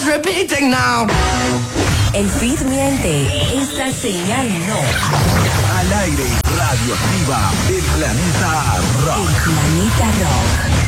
repeating now. El feed miente, esta señal no. Al aire, radioactiva, el planeta rock. El planeta rock.